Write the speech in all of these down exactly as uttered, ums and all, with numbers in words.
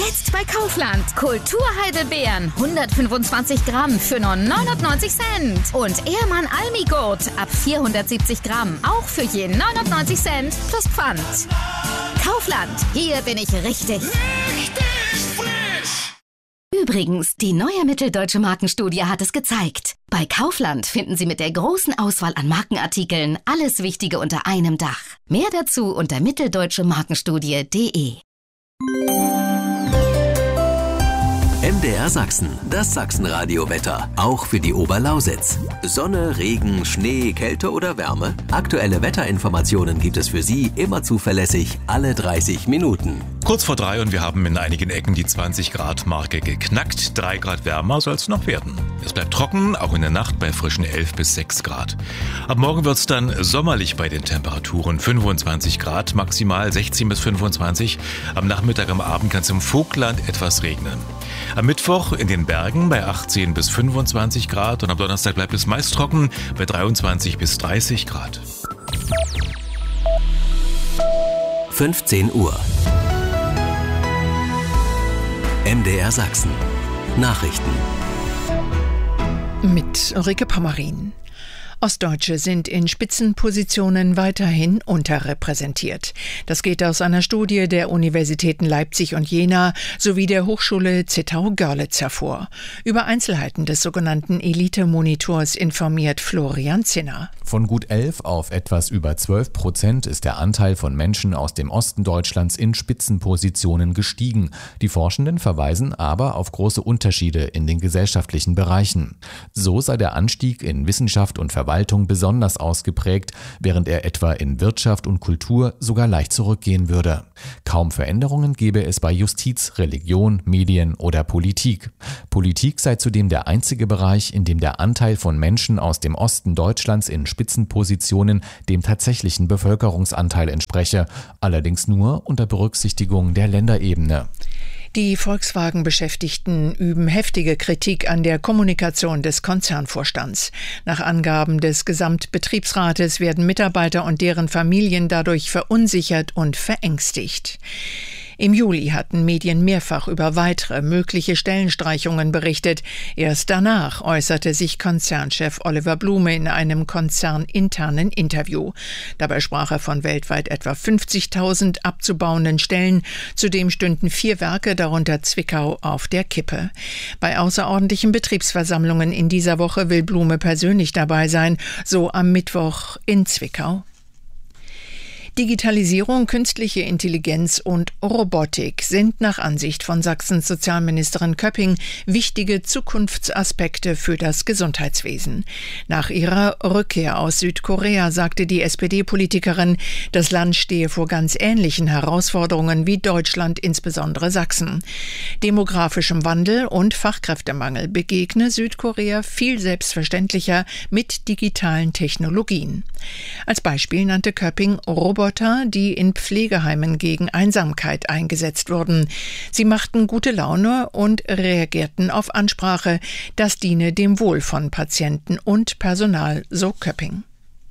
Jetzt bei Kaufland. Kulturheidelbeeren hundertfünfundzwanzig Gramm für nur neunundneunzig Cent. Und Ehrmann Almigurt ab vierhundertsiebzig Gramm auch für je neunundneunzig Cent plus Pfand. Kaufland, hier bin ich richtig. Richtig frisch! Übrigens, die neue Mitteldeutsche Markenstudie hat es gezeigt. Bei Kaufland finden Sie mit der großen Auswahl an Markenartikeln alles Wichtige unter einem Dach. Mehr dazu unter mitteldeutsche markenstudie punkt de. M D R Sachsen, das Sachsenradio-Wetter, auch für die Oberlausitz. Sonne, Regen, Schnee, Kälte oder Wärme? Aktuelle Wetterinformationen gibt es für Sie immer zuverlässig, alle dreißig Minuten. Kurz vor drei und wir haben in einigen Ecken die zwanzig Grad Marke geknackt. drei Grad wärmer soll es noch werden. Es bleibt trocken, auch in der Nacht bei frischen elf bis sechs Grad. Ab morgen wird es dann sommerlich bei den Temperaturen. fünfundzwanzig Grad, maximal sechzehn bis fünfundzwanzig. Am Nachmittag, am Abend kann es im Vogtland etwas regnen. Am Mittwoch in den Bergen bei achtzehn bis fünfundzwanzig Grad und am Donnerstag bleibt es meist trocken bei dreiundzwanzig bis dreißig Grad. fünfzehn Uhr. M D R Sachsen. Nachrichten. Mit Ulrike Pommerin. Ostdeutsche sind in Spitzenpositionen weiterhin unterrepräsentiert. Das geht aus einer Studie der Universitäten Leipzig und Jena sowie der Hochschule Zittau-Görlitz hervor. Über Einzelheiten des sogenannten Elite-Monitors informiert Florian Zinner. Von gut elf auf etwas über zwölf Prozent ist der Anteil von Menschen aus dem Osten Deutschlands in Spitzenpositionen gestiegen. Die Forschenden verweisen aber auf große Unterschiede in den gesellschaftlichen Bereichen. So sei der Anstieg in Wissenschaft und Verwaltung Verwaltung besonders ausgeprägt, während er etwa in Wirtschaft und Kultur sogar leicht zurückgehen würde. Kaum Veränderungen gäbe es bei Justiz, Religion, Medien oder Politik. Politik sei zudem der einzige Bereich, in dem der Anteil von Menschen aus dem Osten Deutschlands in Spitzenpositionen dem tatsächlichen Bevölkerungsanteil entspreche, allerdings nur unter Berücksichtigung der Länderebene. Die Volkswagen-Beschäftigten üben heftige Kritik an der Kommunikation des Konzernvorstands. Nach Angaben des Gesamtbetriebsrates werden Mitarbeiter und deren Familien dadurch verunsichert und verängstigt. Im Juli hatten Medien mehrfach über weitere mögliche Stellenstreichungen berichtet. Erst danach äußerte sich Konzernchef Oliver Blume in einem konzerninternen Interview. Dabei sprach er von weltweit etwa fünfzigtausend abzubauenden Stellen. Zudem stünden vier Werke, darunter Zwickau, auf der Kippe. Bei außerordentlichen Betriebsversammlungen in dieser Woche will Blume persönlich dabei sein, so am Mittwoch in Zwickau. Digitalisierung, künstliche Intelligenz und Robotik sind nach Ansicht von Sachsens Sozialministerin Köpping wichtige Zukunftsaspekte für das Gesundheitswesen. Nach ihrer Rückkehr aus Südkorea sagte die S P D-Politikerin, das Land stehe vor ganz ähnlichen Herausforderungen wie Deutschland, insbesondere Sachsen. Demografischem Wandel und Fachkräftemangel begegne Südkorea viel selbstverständlicher mit digitalen Technologien. Als Beispiel nannte Köpping Roboter, die in Pflegeheimen gegen Einsamkeit eingesetzt wurden. Sie machten gute Laune und reagierten auf Ansprache. Das diene dem Wohl von Patienten und Personal, so Köpping.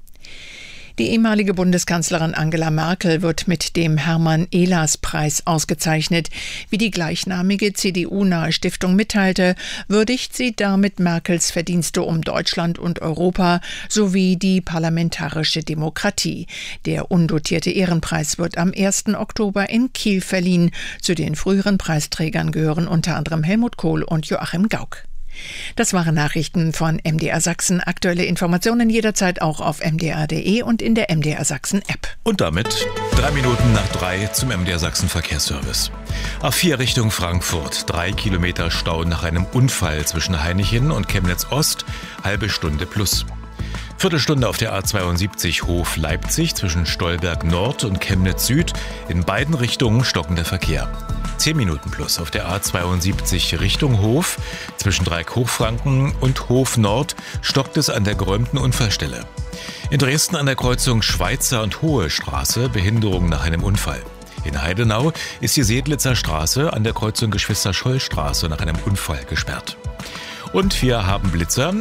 Die ehemalige Bundeskanzlerin Angela Merkel wird mit dem Hermann-Ehlers-Preis ausgezeichnet. Wie die gleichnamige C D U-nahe Stiftung mitteilte, würdigt sie damit Merkels Verdienste um Deutschland und Europa sowie die parlamentarische Demokratie. Der undotierte Ehrenpreis wird am ersten Oktober in Kiel verliehen. Zu den früheren Preisträgern gehören unter anderem Helmut Kohl und Joachim Gauck. Das waren Nachrichten von M D R Sachsen. Aktuelle Informationen jederzeit auch auf m d r punkt d e und in der M D R Sachsen App. Und damit drei Minuten nach drei zum M D R Sachsen Verkehrsservice. A vier Richtung Frankfurt. Drei Kilometer Stau nach einem Unfall zwischen Hainichen und Chemnitz Ost. Halbe Stunde plus. Viertelstunde auf der A zweiundsiebzig Hof Leipzig zwischen Stolberg Nord und Chemnitz Süd. In beiden Richtungen stockender Verkehr. zehn Minuten plus auf der A zweiundsiebzig Richtung Hof. Zwischen Dreieck Hochfranken und Hof Nord stockt es an der geräumten Unfallstelle. In Dresden an der Kreuzung Schweizer und Hohe Straße Behinderung nach einem Unfall. In Heidenau ist die Sedlitzer Straße an der Kreuzung Geschwister-Scholl-Straße nach einem Unfall gesperrt. Und wir haben Blitzer.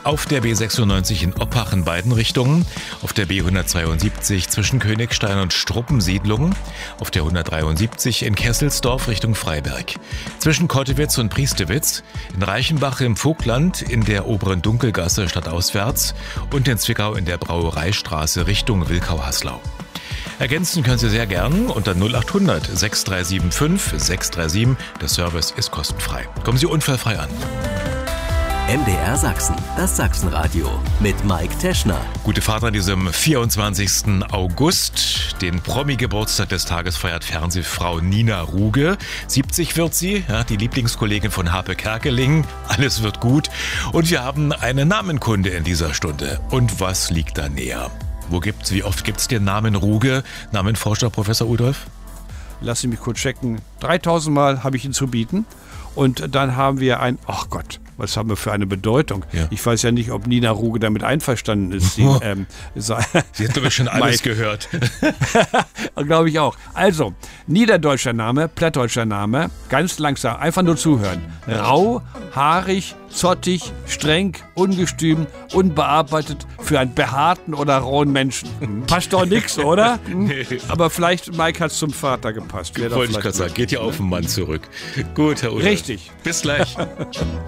Auf der B sechsundneunzig in Oppach in beiden Richtungen, auf der B hundertzweiundsiebzig zwischen Königstein und Struppensiedlungen, auf der hundertdreiundsiebzig in Kesselsdorf Richtung Freiberg, zwischen Kottewitz und Priestewitz, in Reichenbach im Vogtland in der oberen Dunkelgasse stadtauswärts und in Zwickau in der Brauereistraße Richtung Wilkau-Haslau. Ergänzen können Sie sehr gern unter null acht hundert sechs drei sieben fünf sechs drei sieben. Der Service ist kostenfrei. Kommen Sie unfallfrei an. M D R Sachsen, das Sachsenradio mit Mike Teschner. Gute Fahrt an diesem vierundzwanzigsten August. Den Promi-Geburtstag des Tages feiert Fernsehfrau Nina Ruge. siebzig wird sie, ja, die Lieblingskollegin von Harpe Kerkeling. Alles wird gut. Und wir haben eine Namenkunde in dieser Stunde. Und was liegt da näher? Wo gibt's, wie oft gibt es den Namen Ruge? Namenforscher Professor Udolf? Lass mich kurz checken. dreitausend Mal habe ich ihn zu bieten. Und dann haben wir ein, ach Gott, was haben wir für eine Bedeutung? Ja. Ich weiß ja nicht, ob Nina Ruge damit einverstanden ist. Sie, oh. ähm, Sie hat glaube ich schon alles gehört. Glaube ich auch. Also, niederdeutscher Name, plattdeutscher Name, ganz langsam, einfach nur zuhören. Rau, haarig, zottig, streng, ungestüm, unbearbeitet für einen behaarten oder rauen Menschen. Passt doch nix, oder? Nee. Aber vielleicht, Mike, hat es zum Vater gepasst. Wollte ich gerade sagen, geht ja auf den Mann zurück. Gut, Herr Udolf. Richtig. Bis gleich.